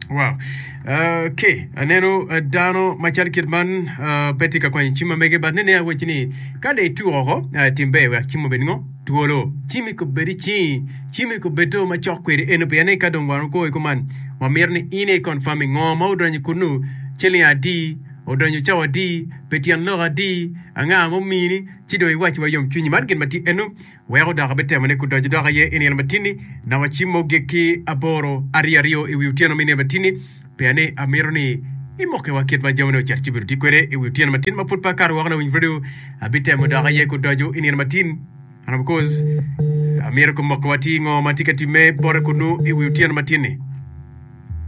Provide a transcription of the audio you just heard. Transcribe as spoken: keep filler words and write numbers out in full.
Wow. Uh, okay. Aneno uh, dano machal kitman uh, betika kwa chima mege but nene ya wachini kade tu oho uh, timbe wa chimo beningo tuolo chimi ko beri chi chimi ko beto machok kweri eno pe ane kadong wano ko ikuman wamirni ine confirming ngo maudranyi kunu chili adi odonyo chawa di petian loga di anga ngo mini chido iwachi wa yom chunyi man gen mati enu wego daga bete mane kudojo daga ye eni matini na wachimo geki aboro ari ario iwi utiano mini matini peane amironi imoke wakiet ma jamano charchi biru tikwere iwi utiano matini maput pa karu wakana winfredo abete mo daga ye kudojo eni matini and of course amir ko mokwati ngo matika time bore kunu iwi utiano matini